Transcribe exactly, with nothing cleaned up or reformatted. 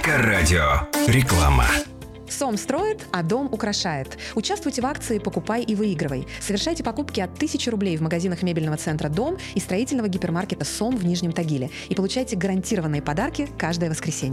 Эко-радио. Реклама. Сом строит, а дом украшает. Участвуйте в акции «Покупай и выигрывай». Совершайте покупки от тысячи рублей в магазинах мебельного центра «Дом» и строительного гипермаркета «Сом» в Нижнем Тагиле. И получайте гарантированные подарки каждое воскресенье.